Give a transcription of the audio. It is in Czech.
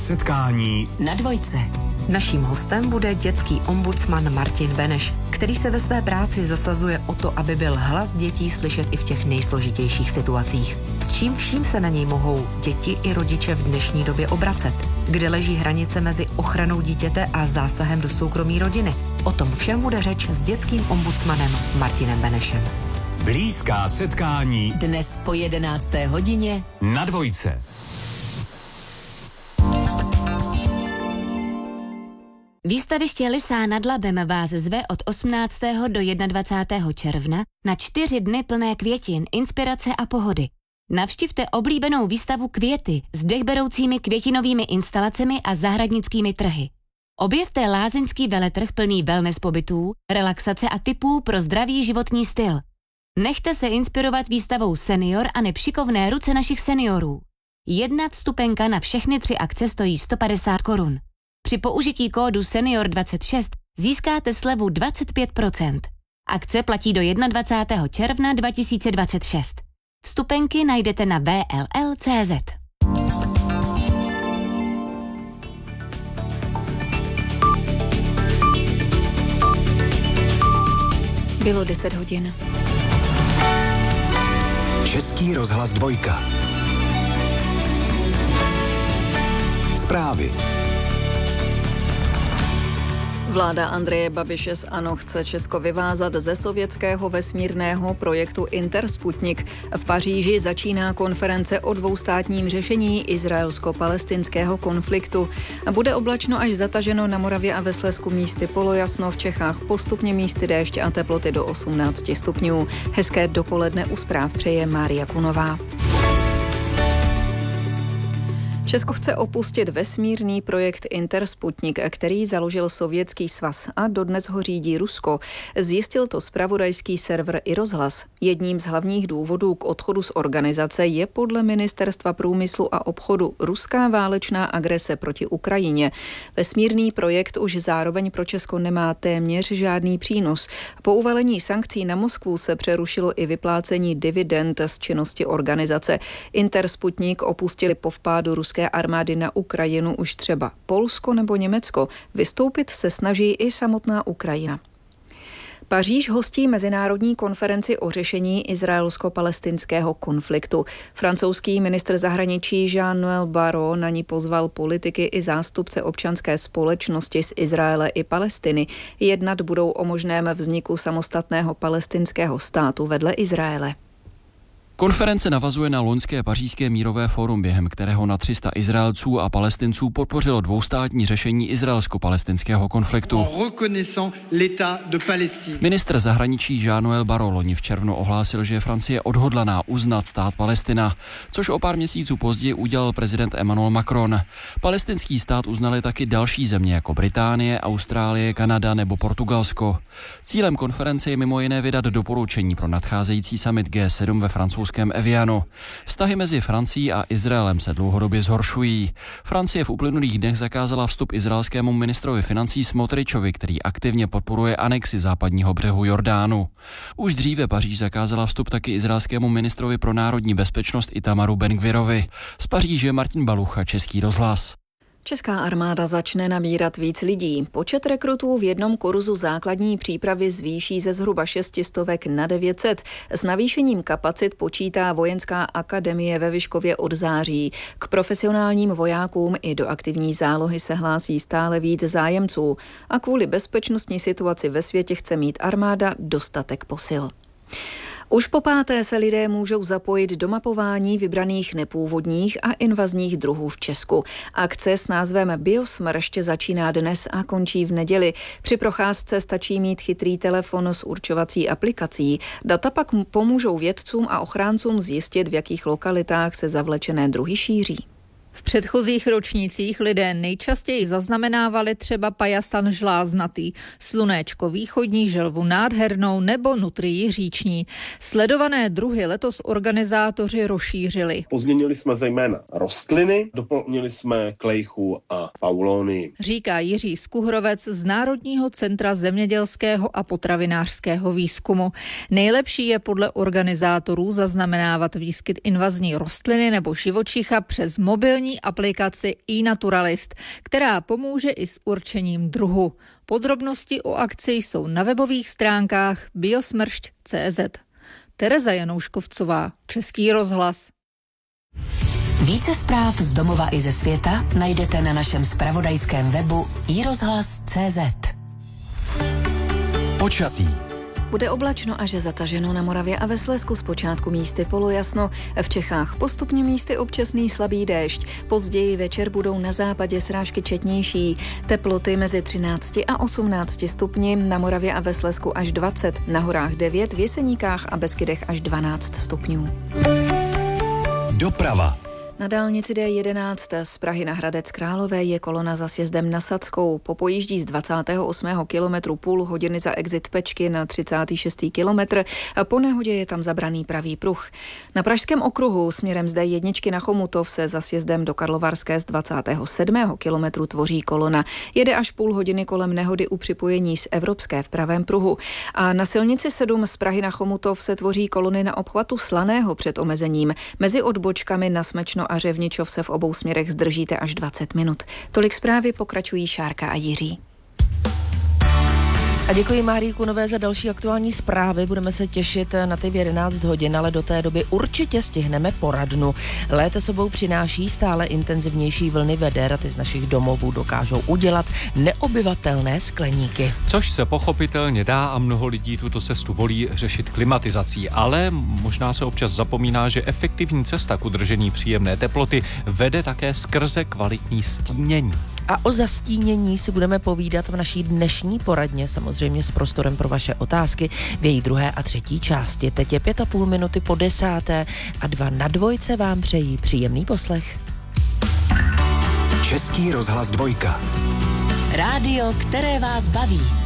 Setkání na dvojce. Naším hostem bude dětský ombudsman Martin Beneš, který se ve své práci zasazuje o to, aby byl hlas dětí slyšet i v těch nejsložitějších situacích. S čím vším se na něj mohou děti i rodiče v dnešní době obracet? Kde leží hranice mezi ochranou dítěte a zásahem do soukromí rodiny? O tom všem bude řeč s dětským ombudsmanem Martinem Benešem. Blízká setkání Dnes po 11. hodině na dvojce. Výstaviště Lysá nad Labem vás zve od 18. do 21. června na 4 dny plné květin, inspirace a pohody. Navštivte oblíbenou výstavu Květy s dechberoucími květinovými instalacemi a zahradnickými trhy. Objevte lázeňský veletrh plný wellness pobytů, relaxace a tipů pro zdravý životní styl. Nechte se inspirovat výstavou Senior a nepšikovné ruce našich seniorů. Jedna vstupenka na všechny 3 akce stojí 150 korun. Při použití kódu SENIOR26 získáte slevu 25%. Akce platí do 21. června 2026. Vstupenky najdete na vll.cz. Bylo 10 hodin. Český rozhlas 2. Zprávy. Vláda Andreje Babiše z ANO chce Česko vyvázat ze sovětského vesmírného projektu Intersputnik. V Paříži začíná konference o dvoustátním řešení izraelsko-palestinského konfliktu. Bude oblačno až zataženo na Moravě a ve Slezsku místy polojasno, v Čechách postupně místy déšť a teploty do 18 stupňů. Hezké dopoledne u zpráv přeje Mária Kunová. Česko chce opustit vesmírný projekt Intersputnik, který založil Sovětský svaz a dodnes ho řídí Rusko. Zjistil to zpravodajský server iRozhlas. Jedním z hlavních důvodů k odchodu z organizace je podle Ministerstva průmyslu a obchodu ruská válečná agrese proti Ukrajině. Vesmírný projekt už zároveň pro Česko nemá téměř žádný přínos. Po uvalení sankcí na Moskvu se přerušilo i vyplácení dividend z činnosti organizace. Intersputnik opustili po vpádu ruské armády na Ukrajinu už třeba Polsko nebo Německo. Vystoupit se snaží i samotná Ukrajina. Paříž hostí mezinárodní konferenci o řešení izraelsko-palestinského konfliktu. Francouzský ministr zahraničí Jean-Noël Barrot na ní pozval politiky i zástupce občanské společnosti z Izraele i Palestiny. Jednat budou o možném vzniku samostatného palestinského státu vedle Izraele. Konference navazuje na loňské pařížské mírové fórum, během kterého na 300 Izraelců a Palestinců podpořilo dvoustátní řešení izraelsko-palestinského konfliktu. Ministr zahraničí Jean-Noël Barrot loni v červnu ohlásil, že je Francie odhodlaná uznat stát Palestina, což o pár měsíců později udělal prezident Emmanuel Macron. Palestinský stát uznali taky další země jako Británie, Austrálie, Kanada nebo Portugalsko. Cílem konference je mimo jiné vydat doporučení pro nadcházející summit G7 ve francouzském Evianu. Vztahy mezi Francií a Izraelem se dlouhodobě zhoršují. Francie v uplynulých dnech zakázala vstup izraelskému ministrovi financí Smotričovi, který aktivně podporuje anexi západního břehu Jordánu. Už dříve Paříž zakázala vstup taky izraelskému ministrovi pro národní bezpečnost Itamaru Ben-Gvirovi. Z Paříže Martin Balucha, Český rozhlas. Česká armáda začne nabírat víc lidí. Počet rekrutů v jednom kurzu základní přípravy zvýší ze zhruba 600 na 900. S navýšením kapacit počítá Vojenská akademie ve Vyškově od září. K profesionálním vojákům i do aktivní zálohy se hlásí stále víc zájemců a kvůli bezpečnostní situaci ve světě chce mít armáda dostatek posil. Už po 5. se lidé můžou zapojit do mapování vybraných nepůvodních a invazních druhů v Česku. Akce s názvem Biosmršť začíná dnes a končí v neděli. Při procházce stačí mít chytrý telefon s určovací aplikací. Data pak pomůžou vědcům a ochráncům zjistit, v jakých lokalitách se zavlečené druhy šíří. V předchozích ročnících lidé nejčastěji zaznamenávali třeba pajastan žláznatý, slunéčko východní, želvu nádhernou nebo nutrii říční. Sledované druhy letos organizátoři rozšířili. Pozměnili jsme zejména rostliny, doplnili jsme klejchu a paulóny. Říká Jiří Skuhrovec z Národního centra zemědělského a potravinářského výzkumu. Nejlepší je podle organizátorů zaznamenávat výskyt invazní rostliny nebo živočicha přes mobilní mobilní aplikaci iNaturalist, která pomůže i s určením druhu. Podrobnosti o akci jsou na webových stránkách biosmršť.cz. Tereza Janouškovcová, Český rozhlas. Více zpráv z domova i ze světa najdete na našem zpravodajském webu iRozhlas.cz. Počasí. Bude oblačno až zataženo na Moravě a ve Slezsku, zpočátku místy polojasno. V Čechách postupně místy občasný slabý déšť. Později večer budou na západě srážky četnější. Teploty mezi 13 a 18 stupni, na Moravě a ve Slezsku až 20, na horách 9, v Jeseníkách a Beskydech až 12 stupňů. Doprava. Na dálnici D11 z Prahy na Hradec Králové je kolona za sjezdem na Sadskou. Popojíždí z 28. kilometru půl hodiny za exit Pečky na 36. kilometr. Po nehodě je tam zabraný pravý pruh. Na Pražském okruhu směrem z D1 na Chomutov se za sjezdem do Karlovarské z 27. kilometru tvoří kolona. Jede až půl hodiny kolem nehody u připojení z Evropské v pravém pruhu. A na silnici 7 z Prahy na Chomutov se tvoří kolony na obchvatu Slaného před omezením. Mezi odbočkami na Smečno a Řevničov se v obou směrech zdržíte až 20 minut. Tolik zprávy, pokračují Šárka a Jiří. A děkuji Márii Kunové za další aktuální zprávy. Budeme se těšit na ty v 11 hodin, ale do té doby určitě stihneme poradnu. Léto sebou přináší stále intenzivnější vlny veder a ty z našich domovů dokážou udělat neobyvatelné skleníky. Což se pochopitelně dá a mnoho lidí tuto cestu volí řešit klimatizací, ale možná se občas zapomíná, že efektivní cesta k udržení příjemné teploty vede také skrze kvalitní stínění. A o zastínění si budeme povídat v naší dnešní poradně, samozřejmě s prostorem pro vaše otázky v její druhé a třetí části. Teď je 5,5 minuty po 10. a 2 na dvojce vám přejí příjemný poslech. Český rozhlas 2. Rádio, které vás baví.